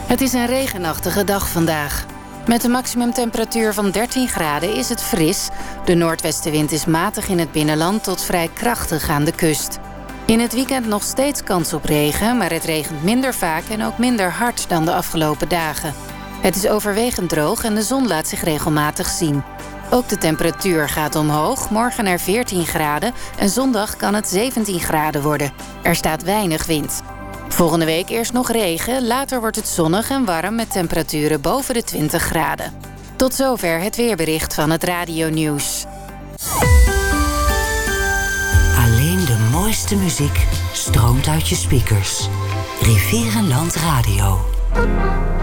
Het is een regenachtige dag vandaag. Met een maximumtemperatuur van 13 graden is het fris. De noordwestenwind is matig in het binnenland tot vrij krachtig aan de kust. In het weekend nog steeds kans op regen, maar het regent minder vaak en ook minder hard dan de afgelopen dagen. Het is overwegend droog en de zon laat zich regelmatig zien. Ook de temperatuur gaat omhoog, morgen naar 14 graden en zondag kan het 17 graden worden. Er staat weinig wind. Volgende week eerst nog regen, later wordt het zonnig en warm met temperaturen boven de 20 graden. Tot zover het weerbericht van het Radio Nieuws. Alleen de mooiste muziek stroomt uit je speakers. Rivierenland Radio.